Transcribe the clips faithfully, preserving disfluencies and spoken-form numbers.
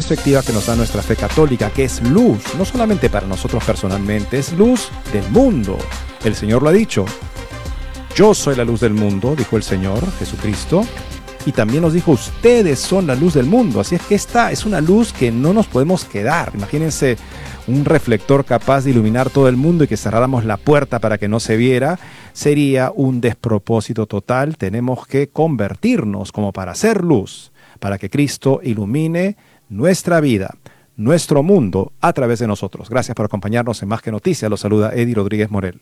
perspectiva que nos da nuestra fe católica, que es luz, no solamente para nosotros personalmente, es luz del mundo. El Señor lo ha dicho. Yo soy la luz del mundo, dijo el Señor Jesucristo, y también nos dijo, ustedes son la luz del mundo. Así es que esta es una luz que no nos podemos quedar. Imagínense un reflector capaz de iluminar todo el mundo y que cerráramos la puerta para que no se viera. Sería un despropósito total. Tenemos que convertirnos como para hacer luz, para que Cristo ilumine nuestra vida, nuestro mundo a través de nosotros. Gracias por acompañarnos en Más que Noticias. Los saluda Eddie Rodríguez Morel.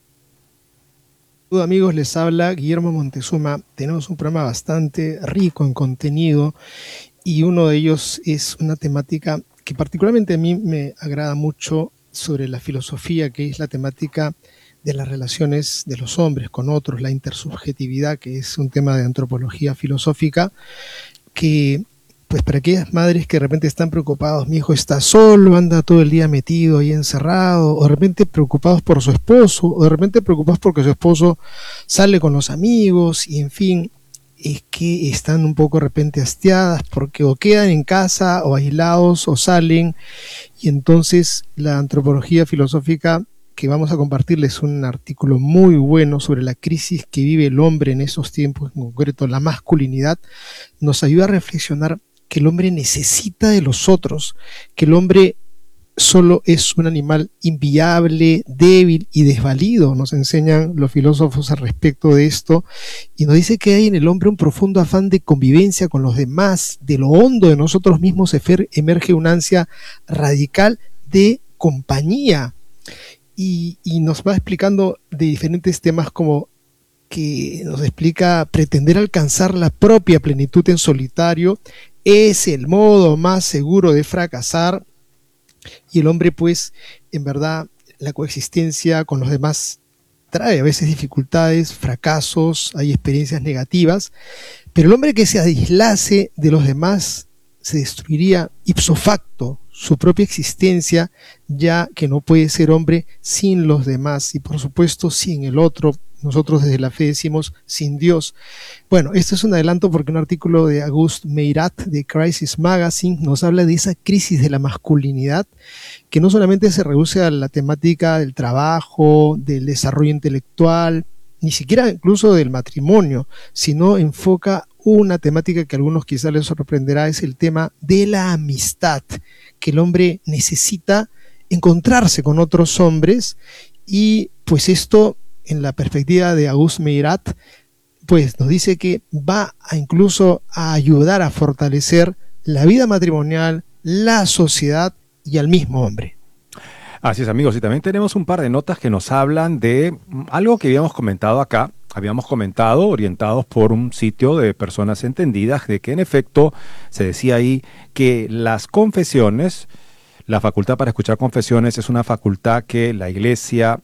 Hola amigos, les habla Guillermo Montezuma. Tenemos un programa bastante rico en contenido y uno de ellos es una temática que particularmente a mí me agrada mucho sobre la filosofía, que es la temática de las relaciones de los hombres con otros, la intersubjetividad, que es un tema de antropología filosófica, que pues para aquellas madres que de repente están preocupados, mi hijo está solo, anda todo el día metido ahí encerrado, o de repente preocupados por su esposo, o de repente preocupados porque su esposo sale con los amigos, y en fin, es que están un poco de repente hastiadas porque o quedan en casa, o aislados, o salen, y entonces la antropología filosófica que vamos a compartirles un artículo muy bueno sobre la crisis que vive el hombre en esos tiempos, en concreto la masculinidad, nos ayuda a reflexionar que el hombre necesita de los otros, que el hombre solo es un animal inviable, débil y desvalido. Nos enseñan los filósofos al respecto de esto, y nos dice que hay en el hombre un profundo afán de convivencia con los demás. De lo hondo de nosotros mismos emerge una ansia radical de compañía, y, y nos va explicando de diferentes temas, como que nos explica pretender alcanzar la propia plenitud en solitario es el modo más seguro de fracasar, y el hombre pues en verdad la coexistencia con los demás trae a veces dificultades, fracasos, hay experiencias negativas, pero el hombre que se aislase de los demás se destruiría ipso facto su propia existencia, ya que no puede ser hombre sin los demás y por supuesto sin el otro. Nosotros desde la fe decimos sin Dios. Bueno, esto es un adelanto porque un artículo de Auguste Meyrat de Crisis Magazine nos habla de esa crisis de la masculinidad, que no solamente se reduce a la temática del trabajo, del desarrollo intelectual, ni siquiera incluso del matrimonio, sino enfoca una temática que a algunos quizás les sorprenderá, es el tema de la amistad, que el hombre necesita encontrarse con otros hombres, y pues esto en la perspectiva de Auguste Meyrat, pues nos dice que va a incluso a ayudar a fortalecer la vida matrimonial, la sociedad y al mismo hombre. Así es, amigos, y también tenemos un par de notas que nos hablan de algo que habíamos comentado acá. Habíamos comentado, orientados por un sitio de personas entendidas, de que en efecto se decía ahí que las confesiones, la facultad para escuchar confesiones es una facultad que la Iglesia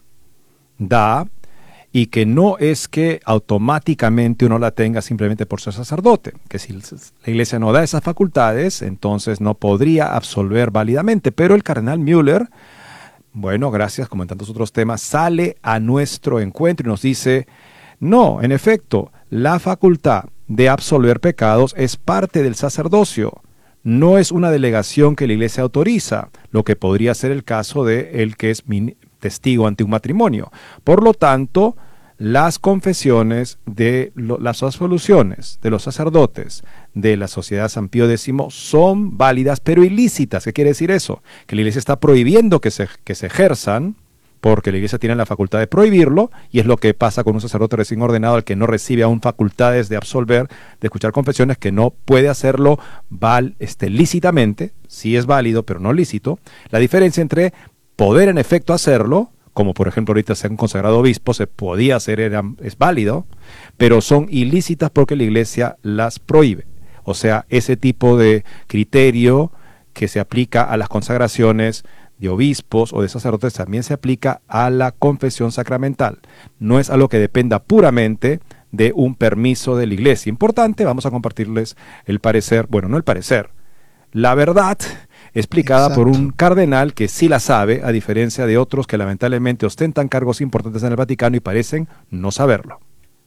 da, y que no es que automáticamente uno la tenga simplemente por ser sacerdote, que si la Iglesia no da esas facultades, entonces no podría absolver válidamente. Pero el cardenal Müller, bueno, gracias, como en tantos otros temas, sale a nuestro encuentro y nos dice, no, en efecto, la facultad de absolver pecados es parte del sacerdocio, no es una delegación que la Iglesia autoriza, lo que podría ser el caso de el que es testigo ante un matrimonio. Por lo tanto, las confesiones de lo, las absoluciones de los sacerdotes de la Sociedad San Pío X son válidas pero ilícitas. ¿Qué quiere decir eso? Que la Iglesia está prohibiendo que se, que se ejerzan, porque la Iglesia tiene la facultad de prohibirlo, y es lo que pasa con un sacerdote recién ordenado, al que no recibe aún facultades de absolver, de escuchar confesiones, que no puede hacerlo val, este, lícitamente. Sí es válido, pero no lícito. La diferencia entre poder en efecto hacerlo, como por ejemplo ahorita se han consagrado obispos, se podía hacer, era, es válido, pero son ilícitas porque la Iglesia las prohíbe. O sea, ese tipo de criterio que se aplica a las consagraciones de obispos o de sacerdotes también se aplica a la confesión sacramental. No es algo que dependa puramente de un permiso de la Iglesia. Importante, vamos a compartirles el parecer, bueno, no el parecer, la verdad explicada Exacto. por un cardenal que sí la sabe, a diferencia de otros que lamentablemente ostentan cargos importantes en el Vaticano y parecen no saberlo.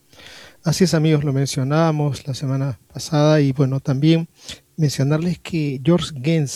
Así es, amigos, lo mencionábamos la semana pasada, y bueno, también mencionarles que George